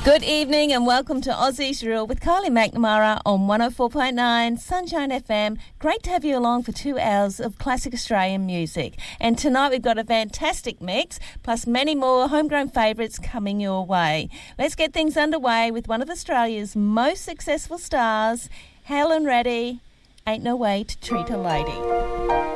Good evening and welcome to Aussie's Rule with Kylie McNamara on 104.9 Sunshine FM. Great to have you along for 2 hours of classic Australian music. And tonight we've got a fantastic mix, plus many more homegrown favourites coming your way. Let's get things underway with one of Australia's most successful stars, Helen Reddy, Ain't No Way to Treat a Lady.